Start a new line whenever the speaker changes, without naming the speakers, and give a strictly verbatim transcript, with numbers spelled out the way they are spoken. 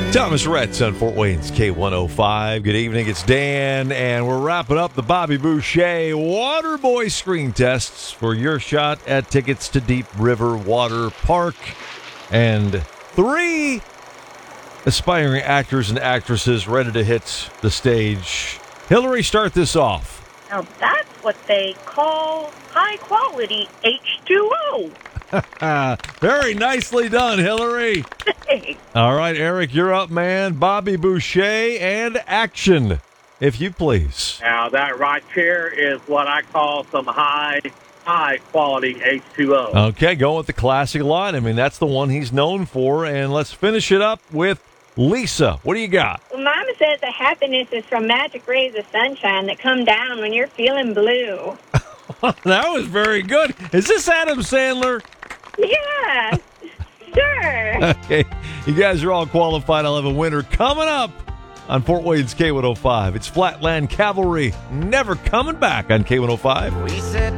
Thomas Rhett on Fort Wayne's K one oh five. Good evening, it's Dan, and we're wrapping up the Bobby Boucher Waterboy screen tests for your shot at tickets to Deep River Water Park. And three aspiring actors and actresses ready to hit the stage. Hillary, start this off.
Now that's what they call high-quality H two O.
Very nicely done, Hillary. All right, Eric, you're up, man. Bobby Boucher and action, if you please.
Now, that right here is what I call some high, high-quality H two O.
Okay, going with the classic line. I mean, that's the one he's known for. And let's finish it up with Lisa. What do you got?
Well, Mama says that happiness is from magic rays of sunshine that come down when you're feeling blue.
That was very good. Is this Adam Sandler?
Yeah, sure.
Okay, you guys are all qualified. I'll have a winner coming up on Fort Wayne's K one oh five. It's Flatland Cavalry, never coming back on K one oh five.
We said